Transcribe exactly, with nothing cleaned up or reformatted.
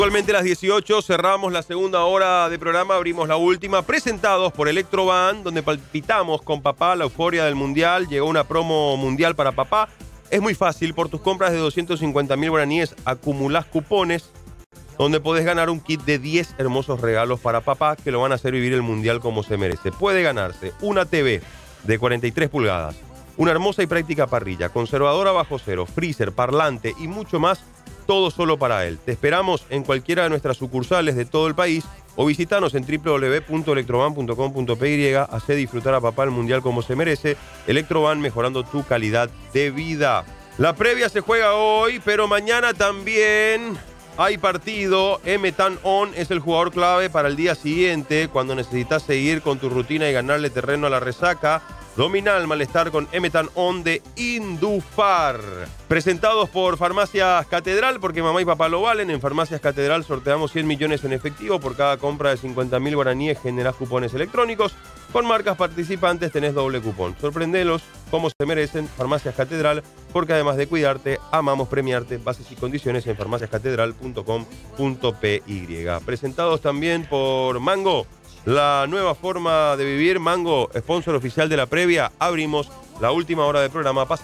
Actualmente a las dieciocho cerramos la segunda hora de programa, abrimos la última, presentados por Electroban, donde palpitamos con papá la euforia del Mundial. Llegó una promo mundial para papá. Es muy fácil, por tus compras de doscientos cincuenta mil guaraníes acumulás cupones, donde podés ganar un kit de diez hermosos regalos para papá que lo van a hacer vivir el Mundial como se merece. Puede ganarse una T V de cuarenta y tres pulgadas, una hermosa y práctica parrilla, conservadora bajo cero, freezer, parlante y mucho más, todo solo para él. Te esperamos en cualquiera de nuestras sucursales de todo el país o visitanos en doble u doble u doble u punto electroban punto com punto pe y. Hacé disfrutar a papá el Mundial como se merece. Electroban, mejorando tu calidad de vida. La previa se juega hoy, pero mañana también hay partido. Emetan On es el jugador clave para el día siguiente, cuando necesitas seguir con tu rutina y ganarle terreno a la resaca. Domina el malestar con Emetan On de Indufar. Presentados por Farmacias Catedral, porque mamá y papá lo valen. En Farmacias Catedral sorteamos cien millones en efectivo. Por cada compra de cincuenta mil guaraníes generás cupones electrónicos. Con marcas participantes tenés doble cupón. Sorprendelos como se merecen. Farmacias Catedral, porque además de cuidarte, amamos premiarte. Bases y condiciones en farmacias catedral punto com punto pe y. Presentados también por Mango, la nueva forma de vivir. Mango, sponsor oficial de la previa. Abrimos la última hora del programa.